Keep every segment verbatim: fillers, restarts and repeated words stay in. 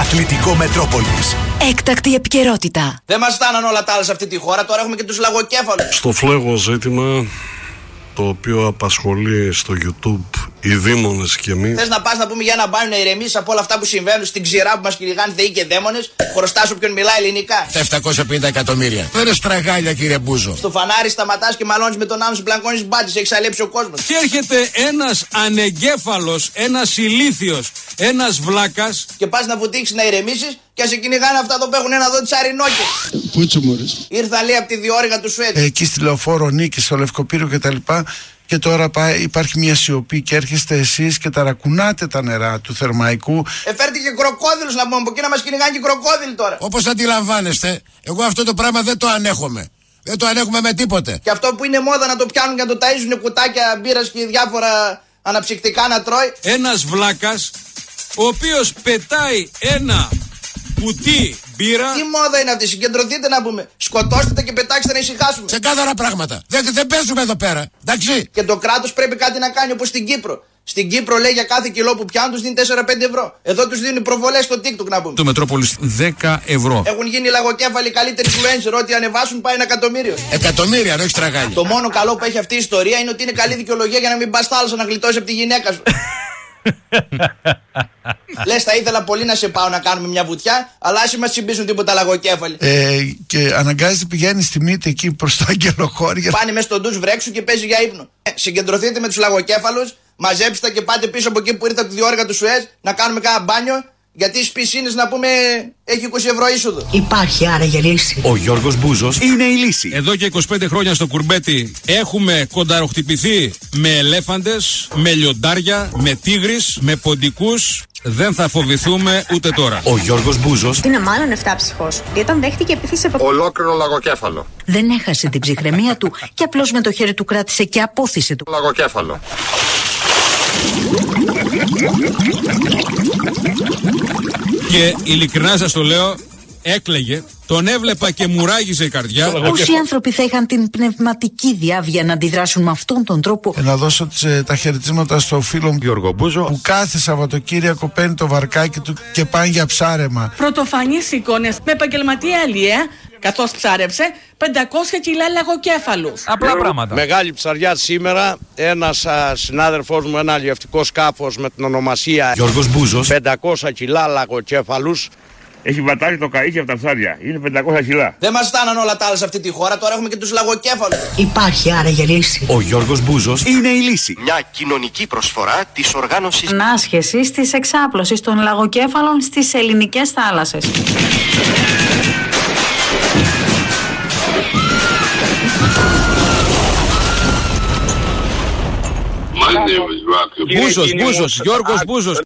Αθλητικό Μετρόπολης. Έκτακτη επικαιρότητα. Δεν μας φτάναν όλα τα άλλα σε αυτή τη χώρα, τώρα έχουμε και τους λαγοκέφαλους. Στο φλέγο ζήτημα, το οποίο απασχολεί στο YouTube οι δαίμονες και εμείς. Θες να πας να πούμε για ένα μπάνιο να ηρεμήσεις από όλα αυτά που συμβαίνουν στην ξηρά που μας κυνηγάνε θεοί και δαίμονες, χωριστά σου όποιον μιλάει ελληνικά. Τα επτακόσια πενήντα εκατομμύρια. Δεν είναι στραγάλια, κύριε Μπούζο. Στο φανάρι σταματάς και μαλώνεις με τον άμεσο, πλανκώνεις μπάτης, έχεις αλέψει ο κόσμος. Και έρχεται ένας ανεγκέφαλος, ένας ηλίθιος, ένας βλάκας. Και πας να βουτήξεις να ηρεμήσεις και σε κυνηγάνε αυτά εδώ που έχουν ένα δω τσαρινόκες. Πούτσο μωρές. Ήρθα λέει από τη διόρυγα του Σουέτ. Εκεί στη Λεωφόρο Νίκη, στο Λευκοπύργο κτλ. Και τώρα υπάρχει μια σιωπή και έρχεστε εσείς και ταρακουνάτε τα νερά του Θερμαϊκού. Εφέρτε και κροκόδιλους να πούμε, από εκεί να μας κυνηγάνε και κροκόδιλοι τώρα. Όπως αντιλαμβάνεστε, εγώ αυτό το πράγμα δεν το ανέχομαι. Δεν το ανέχουμε με τίποτε. Και αυτό που είναι μόδα να το πιάνουν και να το ταΐζουν κουτάκια μπύρας και διάφορα αναψυκτικά να τρώει. Ένας βλάκας, ο οποίος πετάει ένα κουτί μπύρα. Τι μόδα είναι αυτή, συγκεντρωθείτε να πούμε. Σκοτώστε τα και πετάξτε να ησυχάσουμε. Ξεκάθαρα πράγματα. Δεν, δεν παίζουμε εδώ πέρα. Εντάξει. Και το κράτος πρέπει κάτι να κάνει όπως στην Κύπρο. Στην Κύπρο λέει για κάθε κιλό που πιάνουν τους δίνει τέσσερα πέντε ευρώ. Εδώ τους δίνουν προβολές στο TikTok να πούμε. Το Μετρόπολης δέκα ευρώ. Έχουν γίνει λαγοκέφαλοι καλύτεροι influencer. Ό,τι ανεβάσουν πάει ένα εκατομμύριο. Εκατομμύρια, όχι τραγάλια. Το μόνο καλό που έχει αυτή η ιστορία είναι ότι είναι καλή δικαιολογία για να μην πας θάλασσα να γλιτώσει από τη γυναίκα σου. Λες θα ήθελα πολύ να σε πάω να κάνουμε μια βουτιά, αλλά ας μας συμπίσουν τίποτα λαγοκέφαλοι. Ε, και αναγκάζεται πηγαίνει στη μύτη εκεί προς το αγγελοχώρια. Πάνε μέσα στον ντους βρέξου και παίζει για ύπνο. Ε, συγκεντρωθείτε με τους λαγοκέφαλους, μαζέψτε τα και πάτε πίσω από εκεί που ήρθε από τη διόρυγα του Σουέζ να κάνουμε κάνα μπάνιο. Γιατί στις πισίνες να πούμε έχει είκοσι ευρώ είσοδο. Υπάρχει άραγε λύση. Ο Γιώργος Μπούζος είναι η λύση. Εδώ και είκοσι πέντε χρόνια στο Κουρμπέτι έχουμε κονταροχτυπηθεί με ελέφαντες, με λιοντάρια, με τίγρης, με ποντικούς. Δεν θα φοβηθούμε ούτε τώρα. Ο Γιώργος Μπούζος Είναι μάλλον εφτάψυχος, γιατί όταν δέχτηκε επίθεση από Ολόκληρο λαγοκέφαλο. Δεν έχασε την ψυχραιμία του και απλώς με το χέρι του κράτησε και απόθυσε του. Λαγοκέφαλο. Και ειλικρινά σας το λέω, έκλαιγε, τον έβλεπα και μουράγιζε η καρδιά. Όσοι άνθρωποι θα είχαν την πνευματική διάβια να αντιδράσουν με αυτόν τον τρόπο. Ε, να δώσω τις, ε, τα χαιρετίσματα στο φίλο μου Γιώργο Μπούζο, που κάθε Σαββατοκύριακο παίρνει το βαρκάκι του και πάει για ψάρεμα. Πρωτοφανείς εικόνες με επαγγελματία αλλιέα, καθώς ψάρεψε πεντακόσια κιλά λαγοκέφαλους. Απλά πράγματα. Μεγάλη ψαριά σήμερα, ένας α, συνάδελφός μου, ένα αλλιευτικό σκάφος με την ονομασία Γιώργος Μπούζος πεντακόσια κιλά λαγοκέφαλους. Έχει βατάξει το καΐκι από τα ψάρια. Είναι πεντακόσια κιλά. Δεν μας φτάναν όλα τα άλλα σε αυτή τη χώρα, τώρα έχουμε και τους λαγοκέφαλους. Υπάρχει άραγε λύση. Ο Γιώργος Μπούζος είναι η λύση. Μια κοινωνική προσφορά της οργάνωσης ανάσχεσης της εξάπλωσης των λαγοκέφαλων στις ελληνικές θάλασσες. Μπούζος, Μπούζος, Γιώργος Μπούζος.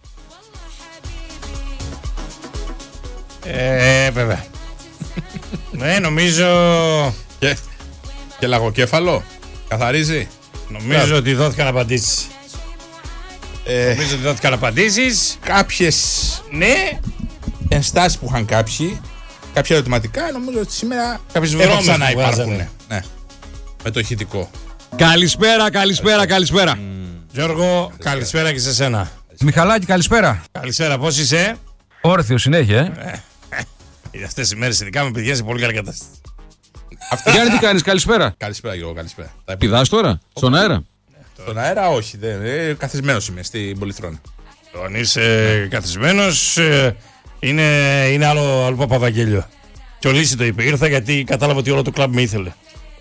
Ε, βέβαια. Ναι, νομίζω. Και, και λαγοκέφαλο. Καθαρίζει. Νομίζω yeah. ότι δόθηκαν απαντήσεις. Ε, νομίζω ότι δόθηκαν απαντήσεις. Κάποιες ναι. Ενστάσεις που είχαν κάποιοι. Κάποια ερωτηματικά. Νομίζω ότι σήμερα. Κάποιες βρώμες να υπάρχουν. Ναι. Με το ηχητικό. Καλησπέρα, καλησπέρα, καλησπέρα. Mm. Γιώργο, καλησπέρα και σε σένα. Μιχαλάκη, καλησπέρα. Καλησπέρα, πώς είσαι? Όρθιο συνέχεια, ε. ε αυτές οι μέρες ειδικά με παιδιά σε πολύ καλή κατάσταση. Γιάννη, τι κάνεις, καλησπέρα. Καλησπέρα, Γιώργο, καλησπέρα. Πηδάς τώρα, στον αέρα? Στον αέρα, όχι. Ε, καθισμένος είμαι στην Πολυθρόνα. Αν είσαι καθισμένος, ε, είναι, είναι άλλο, άλλο Παπαβαγγέλιο. Και ο Λύση το είπε. Ήρθα γιατί κατάλαβα ότι όλο το κλαμπ με ήθελε.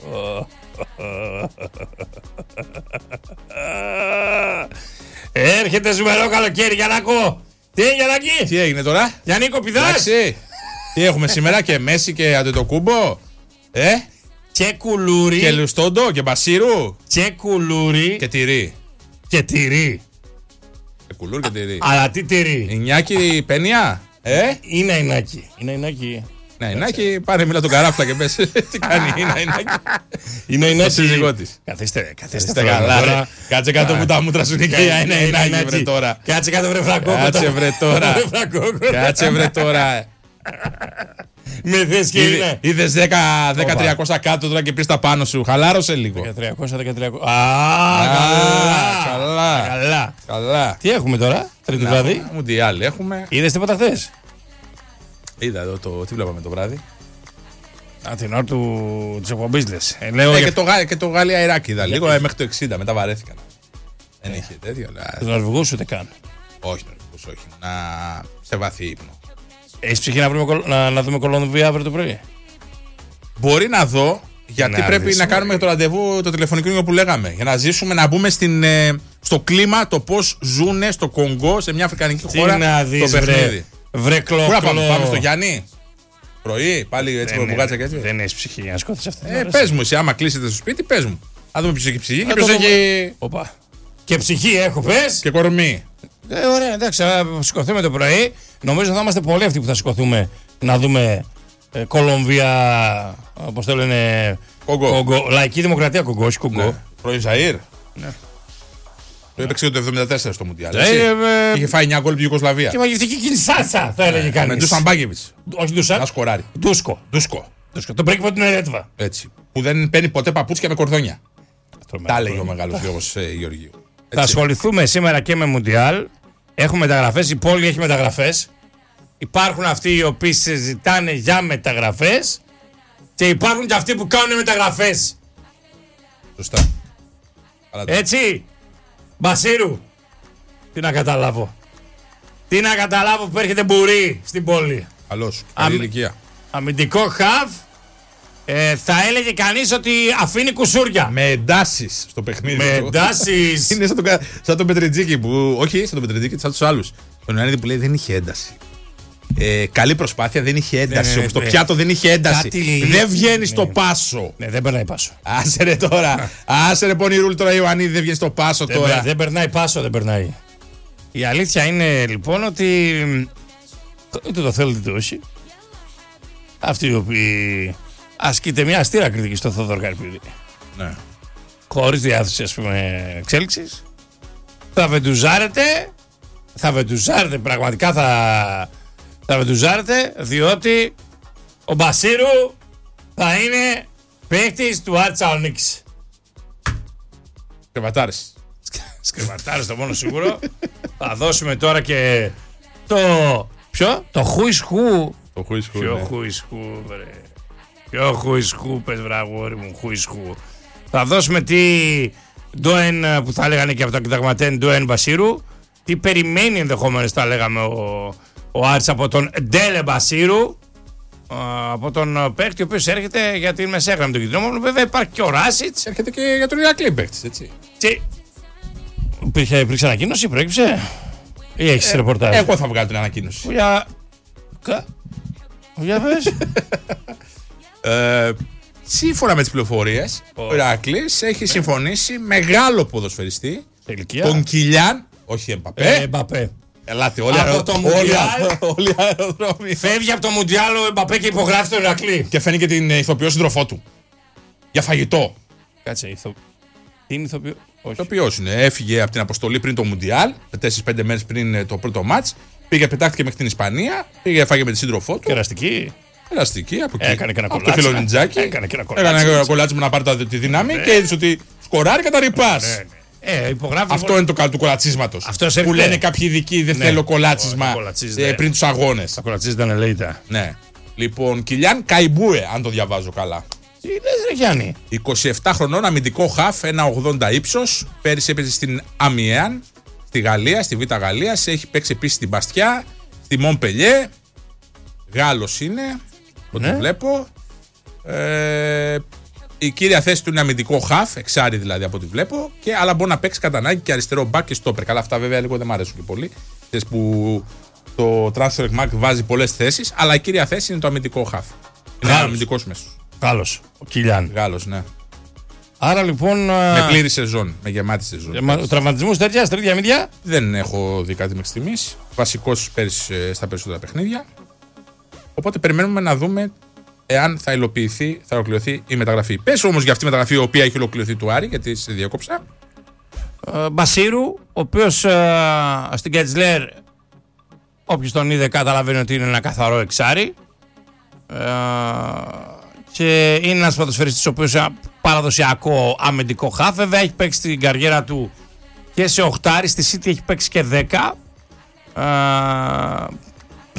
Έρχεται ζουμερό καλοκαίρι, Γιαννάκο. Τι έγινε, Γιαννάκη? Τι έγινε τώρα? Γιαννίκο, πηδάς? Τι έχουμε σήμερα? Και Μέση και Αντετοκούμπο. Ε? Και κουλούρι. Και Λουστόντο και Μπασίρου. Και κουλούρι. Και τυρί. Και τυρί. Και κουλούρι και τυρί. Αλλά τι τυρί? Ινιάκη Πένια. Ε? Είναι Ινάκη. Είναι Ινάκη. Ναι, Ινάκη, πάρε μίλα τον καράφλα και πες. Τι κάνει, είναι Ινάκη. Είναι Ινάκη. Ο σύζυγό της. Καθίστε, καθίστε καλά. Κάτσε κάτω που τα μούτρα σου είναι και είναι Ινάκη, βρε τώρα. Κάτσε κάτω, βρε φραγκόκο. Κάτσε, βρε τώρα. Κάτσε, βρε τώρα. Με θες και είναι. Είδες δέκα τριακόσια κάτω τώρα και πεις τα πάνω σου. Χαλάρωσε λίγο. δέκα τριακόσια, δέκα τριακόσια. Α, καλά. Καλά. Καλά. Τι έχουμε τώρα, Τρίτη βράδυ? Μουντιάλ έχουμε. Είδες τίποτα χθες? Είδα εδώ το. Τι βλέπαμε το βράδυ. Α, την ώρα του της εκπομπής λες. Ε, λέω ε, για... και, το, και το Γαλλία-Ιράκ είδα λίγο, ε, μέχρι το εξήντα, μετά βαρέθηκαν. Ε, Δεν είχε τέτοιο. Τους Νορβηγούς ούτε καν. Όχι, Νορβηγούς, όχι. Να σε βαθύ ύπνο. Έχεις ψυχή να, βρούμε, να, να δούμε Κολομβία αύριο το πρωί? Μπορεί να δω, γιατί να πρέπει δεις, να κάνουμε το ραντεβού το τηλεφωνικό που λέγαμε. Για να ζήσουμε, να μπούμε στην, ε, στο κλίμα, το πώς ζουνε στο Κονγκό, σε μια αφρικανική τι χώρα, να δεις, το παιχνίδι. Βρε κλόκλο. Πού να πάμε, πάμε στο Γιάννη, πρωί, πάλι έτσι με μπουγάτσα και έτσι. Δεν έχεις ψυχή για να σκότεις αυτή την ε, ώρα. Πες μου εσύ, άμα κλείσετε στο σπίτι, πες μου. Να δούμε ποιος έχει ψυχή και ποιος έχει... Οπα. Και ψυχή έχω, πες. Και κορμί. Ε, ωραία, εντάξει, θα σηκωθούμε το πρωί. Νομίζω θα είμαστε πολλοί αυτοί που θα σηκωθούμε να δούμε ε, Κολομβία, όπως το λένε, Κογκό. Κογκό. Λαϊκή Δημοκρατία Κογκό, όχι Κογκό. Ναι. Πρώην Ζαΐρ. Ναι. Το έπαιξε το εβδομήντα τέσσερα στο Μουντιάλ. Ε, ε, ε, είχε φάει εννιά γκολ από την Ιουγκοσλαβία. Και μαγευτική Κινσάτσα, θα έλεγε κανείς. Με Ντούσαν Μπάκεβιτς. Όχι Ντούσαν. Να σκοράρει. Ντούσκο. Ντούσκο. Ντούσκο. Το πρίγκιπο του Ερέτβα. Έτσι. Που δεν παίρνει ποτέ παπούτσια με κορδόνια. Τρομερό. Τα έλεγε ο μεγάλος Γιώργος ε, Γεωργίου. Θα ασχοληθούμε σήμερα και με Μουντιάλ. Έχουμε μεταγραφές, η πόλη έχει μεταγραφές. Υπάρχουν αυτοί οι οποίοι συζητάνε για μεταγραφές. Και υπάρχουν και αυτοί που κάνουν μεταγραφές. Σωστά. Έτσι. Μπασίρου. Τι να καταλάβω. Τι να καταλάβω που έρχεται μπουρί στην πόλη. Καλώς. Καλή ηλικία. Αμυντικό χαβ. Ε, θα έλεγε κανείς ότι αφήνει κουσούρια. Με εντάσεις στο παιχνίδι. Με εντάσεις. Είναι σαν τον, σαν τον Πετρετζίκη που. Όχι, σαν τον Πετρετζίκη, σαν τους άλλους. Τον Ιωαννίδη που λέει δεν είχε ένταση. Ε, καλή προσπάθεια, δεν είχε ένταση. Ναι, Όπως ναι, το ναι. πιάτο δεν είχε ένταση. Κάτι δεν βγαίνει ναι. στο πάσο. Ναι, δεν περνάει πάσο. Άσε ρε τώρα. Άσε ρε πονηρούλ τώρα Ιωαννίδη, δεν βγαίνει στο πάσο δεν, τώρα. Δεν περνάει πάσο, δεν περνάει. Η αλήθεια είναι λοιπόν ότι. Είτε το θέλετε είτε όχι. Αυτοί οι οποίοι ασκείται μια αστήρα κριτική στο Θόδωρο Καρυπίδη. Ναι. Χωρίς διάθεση, ας πούμε, εξέλιξης. Θα βεντουζάρετε. Θα βεντουζάρετε, πραγματικά θα. Θα βεντουζάρετε, διότι ο Μπασίρου θα είναι παίκτης του Άρη Θεσσαλονίκης. Κρεβατάρες. Σκρεβατάρες το μόνο σίγουρο. Θα δώσουμε τώρα και το. Ποιο? Το χουισχού. Το χουισχού. Ποιο Ναι. χουισχού, βρε. Ποιο χουισχού, πες βραγόρι μου, χουισχού. Θα δώσουμε τι ντόεν που θα λέγανε και από τα κοιταγματέν ντόεν Μπασίρου. Τι περιμένει ενδεχομένως, θα λέγαμε ο, ο Άρης από τον Ντέλε Μπασίρου. Από τον παίκτη ο οποίος έρχεται για την μεσέγραμμη του κινδύνου. Βέβαια υπάρχει και ο Ράσιτς. Έρχεται και για τον Ηρακλή παίκτης, έτσι. Και... Υπήρχε, υπήρξε ανακοίνωση, προέκυψε. Ή έχεις ε, ρεπορτάζ? Εγώ θα βγάλω την ανακοίνωση. Για. Κα... Για πες. ε, σύμφωνα με τις πληροφορίες, oh. ο Ηρακλής έχει συμφωνήσει μεγάλο ποδοσφαιριστή. Τον Κιλιάν, όχι Εμπαπέ. Ε, Εμπαπέ. Ελάτε, όλοι, από το Μουντιάλ, όλοι αεροδρόμοι. Φεύγει από το Μουντιάλ ο Εμπαπέ και υπογράφει τον Ηρακλή. Και φαίνει και την ηθοποιό σύντροφό του. Για φαγητό. Κάτσε, ηθο... τι είναι ηθοποιό? Ηθοποιός είναι. Έφυγε από την αποστολή πριν το Μουντιάλ, τέσσερις πέντε μέρες πριν το πρώτο μάτς. Πήγε, πετάχτηκε μέχρι την Ισπανία. Πήγε, φάγε με τη σύντροφό του. Κεραστική. Κεραστική, από εκεί. Έκανε και ένα από κολλάτσι. το φιλονιτζάκι. Έκανε και ένα κολλάτσι. Έκανε ένα κολλάτσι μου να πάρει τη δύναμη και είδε ότι σκοράρει κατά ρηπάς. Ναι, ναι. Ε, υπογράφει. Αυτό είναι το καλό του κολατσίσματος. Που λένε κάποιοι ειδικοί δεν ναι. θέλω κολλάτσισμα ε, πριν τους αγώνες. Τα κολατσίζα ήταν ελέητα. Ναι. Λοιπόν, Κιλιάν Καϊμπούε, αν το διαβάζω καλά. Τι λες ρε Γιάννη? είκοσι επτά χρονών, αμυντικό χαφ, ένα ογδόντα ύψος. Πέρυσι έπαιζε στην Αμιέαν, στη Γαλλία, στη Β' Γαλλίας. Έχει παίξει επίσης στην Μπαστιά, στη Μομπελιέ. Γάλλος είναι, ό,τι ναι. βλέπω. Ε, η κύρια θέση του είναι αμυντικό χαφ, εξάρι δηλαδή από ό,τι βλέπω. Και, αλλά μπορεί να παίξει κατά ανάγκη και αριστερό μπακ και στόπερ. Καλά, αυτά βέβαια λίγο δεν μου αρέσουν και πολύ. Θες που το Transfer Market βάζει πολλές θέσεις, αλλά η κύρια θέση είναι το αμυντικό χαφ. Είναι αμυντικός μέσος. Γάλλος, ο Κιλιάν. Γάλλος, ναι. Άρα λοιπόν. Με πλήρη σεζόν, με γεμάτη σεζόν. Ο τραυματισμούς τέτοια, στα ίδια μύδια. Δεν έχω δει κάτι μέχρι στιγμής. Βασικός πέρυσι στα περισσότερα παιχνίδια. Οπότε περιμένουμε να δούμε εάν θα υλοποιηθεί, θα ολοκληρωθεί η μεταγραφή. Πες όμως για αυτή τη μεταγραφή, η οποία έχει ολοκληρωθεί του Άρη, γιατί σε διέκοψα. Ε, Μπασίρου, ο οποίος ε, στην Κέτσλερ, όποιος τον είδε καταλαβαίνει ότι είναι ένα καθαρό εξάρι. Ε, και είναι ένας ποδοσφαιριστής ο οποίος είναι παραδοσιακό αμυντικό χαφ. Βέβαια έχει παίξει την καριέρα του και σε οχτάρι, στη City έχει παίξει και δέκα. Ε,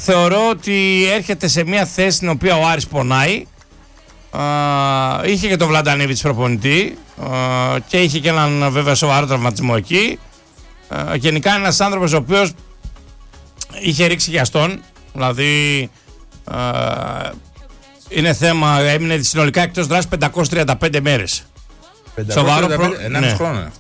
θεωρώ ότι έρχεται σε μια θέση στην οποία ο Άρης πονάει. Uh, είχε και τον Βλαντανίβιτς προπονητή uh, και είχε και έναν βέβαια σοβαρό τραυματισμό εκεί. Uh, γενικά είναι ένας άνθρωπος ο οποίος είχε ρίξει χιαστόν, δηλαδή uh, είναι θέμα, έμεινε συνολικά εκτός δράσης πεντακόσιες τριάντα πέντε μέρες. Σοβαρό πρόβλημα. ενάμιση χρόνο είναι αυτό.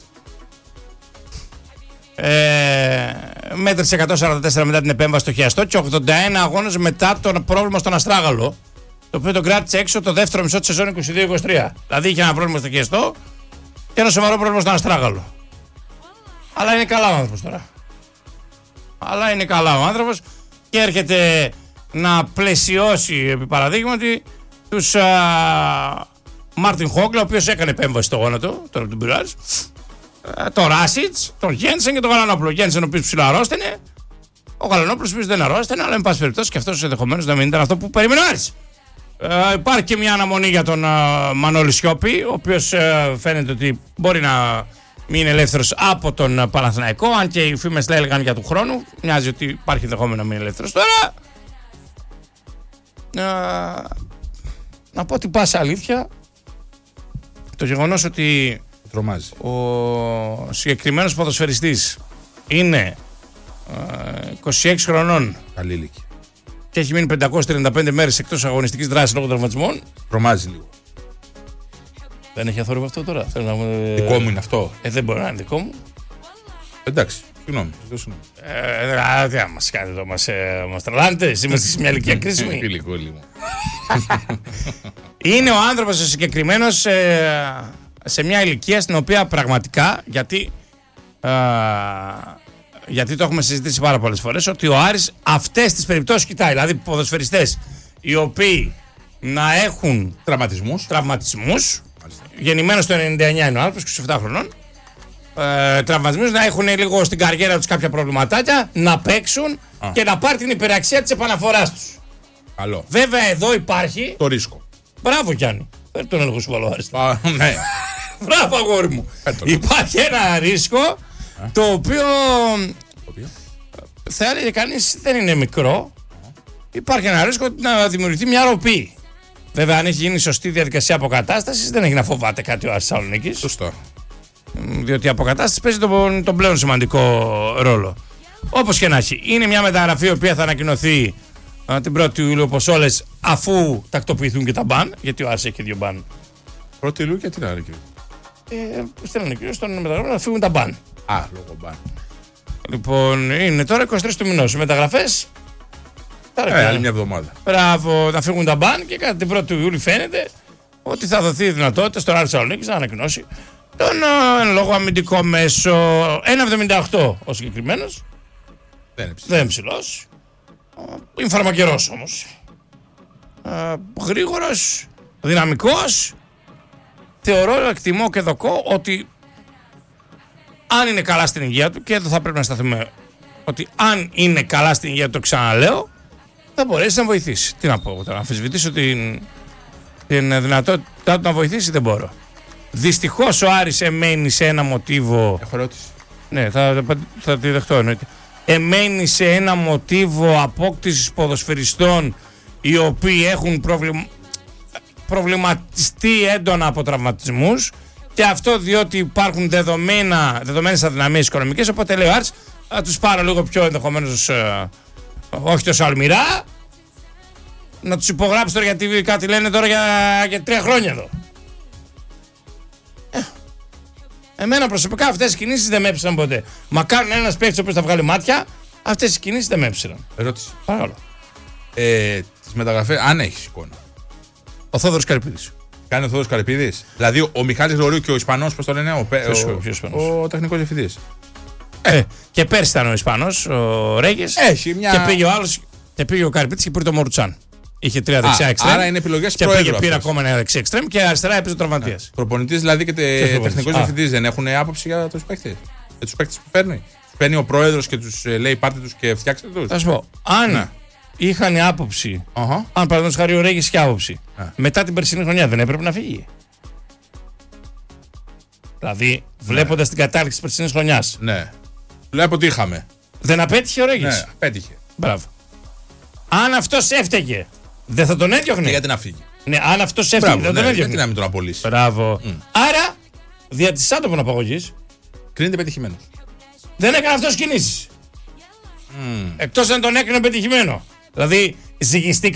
Ε, μέτρησε εκατόν σαράντα τέσσερα μετά την επέμβαση στο χιαστό και ογδόντα ένα αγώνες μετά το πρόβλημα στον αστράγαλο, το οποίο τον κράτησε έξω το δεύτερο μισό της σεζόν είκοσι δύο είκοσι τρία. Δηλαδή είχε ένα πρόβλημα στο χιαστό και ένα σοβαρό πρόβλημα στον αστράγαλο. Αλλά είναι καλά ο άνθρωπος τώρα. Αλλά είναι καλά ο άνθρωπος και έρχεται να πλαισιώσει, επί παραδείγματι, τους α, Μάρτιν Χόγκλα, ο οποίος έκανε επέμβαση στο γόνατο, τώρα του πειράζει. Το Ράσιτς, τον Γένσεν και τον Γαλανόπουλο. Ο Γένσεν ο οποίος ψηλά αρρώστηνε, ο Γαλανόπουλος ο οποίος δεν αρρώστηνε, αλλά εν πάση περιπτώσει και αυτός ενδεχομένως να μην ήταν αυτό που περίμενε ο Άρης. Ε, υπάρχει και μια αναμονή για τον uh, Μανώλη Σιώπη, ο οποίος uh, φαίνεται ότι μπορεί να μείνει ελεύθερος από τον uh, Παναθηναϊκό, αν και οι φήμες έλεγαν για του χρόνου. Μοιάζει ότι υπάρχει ενδεχόμενο να μείνει ελεύθερος τώρα. Uh, να πω την πάσα αλήθεια, το γεγονός ότι τρομάζει. Ο συγκεκριμένος ποδοσφαιριστής είναι uh, είκοσι έξι χρονών. Καλή ηλικία. Και έχει μείνει πεντακόσιες τριάντα πέντε μέρες εκτός αγωνιστικής δράσης λόγω τραυματισμών. Τρομάζει λίγο. Δεν έχει αθόρυβο αυτό τώρα. Δικό μου είναι αυτό. Ε, δεν μπορεί να είναι δικό μου. Εντάξει, συγγνώμη. Ε, τι να μας κάνετε εδώ, μας, ε, μας τρελάνετε, είμαστε σε μια ηλικία κρίσιμη. Φιλικό λίγο. Είναι ο άνθρωπος ο συγκεκριμένος ε, σε μια ηλικία στην οποία πραγματικά, γιατί, ε, γιατί το έχουμε συζητήσει πάρα πολλές φορές, ότι ο Άρης αυτές τις περιπτώσεις κοιτάει. Δηλαδή ποδοσφαιριστές οι οποίοι να έχουν τραυματισμούς, τραυματισμούς γεννημένος το ενενήντα εννιά είναι ο άνθρωπος, είκοσι επτά χρονών, ε, τραυματισμούς, να έχουν λίγο στην καριέρα τους κάποια προβληματάκια, να παίξουν Α. και να πάρει την υπεραξία της επαναφοράς τους. Καλό. Βέβαια εδώ υπάρχει το ρίσκο. Μπράβο Γιάννη. Δεν τον έλεγχο σου βάλω άριστα. Ναι. Μπράβο αγόρι μου. Πέτω. Υπάρχει ένα ρίσκο Α. το οποίο, οποίο θα έλεγε κανείς δεν είναι μικρό. Α. Υπάρχει ένα ρίσκο να δημιουργηθεί μια ροπή. Βέβαια αν έχει γίνει σωστή διαδικασία αποκατάστασης δεν έχει να φοβάται κάτι ο Άρης Θεσσαλονίκης. Σωστό. Διότι η αποκατάσταση παίζει τον, τον πλέον σημαντικό ρόλο. Όπως και να έχει. Είναι μια μεταγραφή η οποία θα ανακοινωθεί α, την πρώτη Ιουλίου όπως όλες, αφού τακτοποιηθούν και τα μπαν. Γιατί ο Άρης έχει και δύο μπαν. πρώτη Ιουλίου και τι να είναι εκεί. Ε, στέλνουν εκεί στον μεταγραφή να φύγουν τα μπαν. Α, λόγω μπαν. Λοιπόν, είναι τώρα είκοσι τρεις του μηνός. Οι μεταγραφές. Ε, άλλη μια εβδομάδα. Μπράβο, να φύγουν τα μπαν και κατά την πρώτη Ιουλίου φαίνεται ότι θα δοθεί η δυνατότητα στον Άρη Θεσσαλονίκης να ανακοινώσει τον εν λόγω αμυντικό μέσο. ένα εβδομήντα οκτώ ο συγκεκριμένος. Δεν είναι ψηλός. Δεν είναι ψηλός. Είναι φαρμακερός όμως. Γρήγορος, δυναμικός. Θεωρώ, εκτιμώ και δοκώ ότι αν είναι καλά στην υγεία του, και εδώ θα πρέπει να σταθούμε ότι αν είναι καλά στην υγεία του, το ξαναλέω, θα μπορέσει να βοηθήσει. Τι να πω τώρα, να αμφισβητήσω την, την δυνατότητά του να βοηθήσει, δεν μπορώ. Δυστυχώς ο Άρης εμένει σε ένα μοτίβο. Έχω ερώτηση. Ναι, θα, θα, θα τη δεχτώ εννοείται. Εμένει σε ένα μοτίβο απόκτησης ποδοσφαιριστών οι οποίοι έχουν προβλημα... προβληματιστεί έντονα από τραυματισμούς, και αυτό διότι υπάρχουν δεδομένα, δεδομένες αδυναμίες οικονομικές. Οπότε λέει ο Άρης, θα τους πάρω λίγο πιο ενδεχομένως ε, όχι τόσο αλμυρά, να τους υπογράψω τώρα, γιατί κάτι λένε τώρα για, για τρία χρόνια εδώ. Ε, εμένα προσωπικά αυτές οι κινήσεις δεν με έψησαν ποτέ. Μα κάνουν ένας παίκτης ο οποίος θα βγάλει μάτια, αυτές οι κινήσεις δεν με έψησαν. Ερώτηση. Παρακαλώ. Ε, τις μεταγραφές, αν έχεις εικόνα. Ο Θόδωρος Καρυπίδης. Κάνει ο Θόδωρος Καρυπίδης. Δηλαδή ο Μιχάλης Γρηγορίου και ο Ισπανός, πώς το λένε, ο, ποιος, ο, ποιος ο, ο τεχνικός διευθυντής. Ε, και πέρσι ήταν ο Ισπανός, ο Ρέγες. Έχει μια. Και πήγε ο άλλος, και πήγε ο Καρυπίδης και πήρε το Μορουτσάν. Είχε τρία δεξιά εξτρέμ. Άρα είναι επιλογές και προέδρου. Και πήγε, πήρε ακόμα ένα δεξιά εξτρέμ και αριστερά έπαιζε ο τραυματίας. Προπονητής δηλαδή και, και τεχνικός διευθυντής δεν έχουν άποψη για τους παίκτες. Για τους παίκτες που παίρνει. Τους παίρνει ο πρόεδρος και τους λέει πάρτε τους και φτιάξτε τους. Θα σου πω. Αν ναι. είχαν άποψη, uh-huh. αν παραδείγματος χάρη ο Ρέγες είχε άποψη, uh. μετά την περσινή χρονιά δεν έπρεπε να φύγει. Δηλαδή, βλέποντας ναι. την κατάληξη της περσινής χρονιάς. Ναι. Βλέπω ότι είχαμε. Δεν απέτυχε ο Ρέγες. Ναι, απέτυχε. Μπράβο. Αν αυτός έφταιγε, δεν θα τον έδιωχνε. Και γιατί να φύγει. Ναι, αν αυτός έφταιγε, δεν θα ναι, τον έδιωχνε. γιατί να μην τον απολύσει. Μπράβο. Mm. Άρα, δια της άτομων απαγωγής, κρίνεται πετυχημένος. Δεν έκανε αυτός κινήσεις. Mm. Εκτός αν τον έκανε πετυχημένο. Δηλαδή, ζυγιστικά.